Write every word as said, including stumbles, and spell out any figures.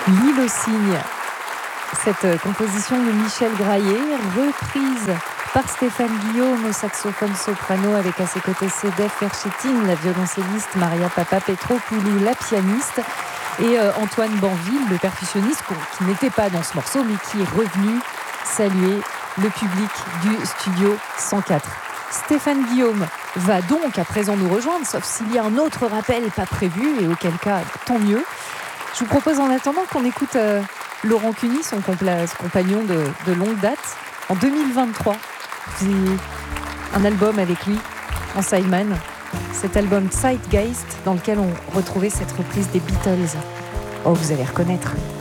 L'île aux cygnes. Cette composition de Michel Graillet, reprise par Stéphane Guillaume au saxophone soprano avec à ses côtés Sedef Erchetine, la violoncelliste, Maria Papapetropoulou, la pianiste, et euh, Antoine Banville, le percussionniste, qui n'était pas dans ce morceau, mais qui est revenu saluer le public du studio cent quatre. Stéphane Guillaume va donc à présent nous rejoindre, sauf s'il y a un autre rappel pas prévu, et auquel cas, tant mieux. Je vous propose en attendant qu'on écoute euh, Laurent Cuny, son, compla- son compagnon de, de longue date. En deux mille vingt-trois, j'ai un album avec lui, en sideman. Cet album Zeitgeist, dans lequel on retrouvait cette reprise des Beatles. Oh, vous allez reconnaître.